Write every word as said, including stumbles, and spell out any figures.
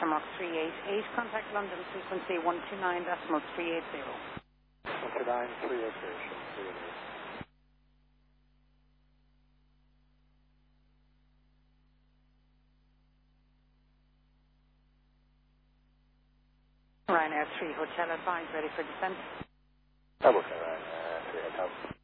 Mach three eight eight, contact London frequency one two nine decimal three eight zero. one two nine three eight zero. Ryanair three Hotel advised, ready for descent. Oh, okay, right. Uh, three hotel.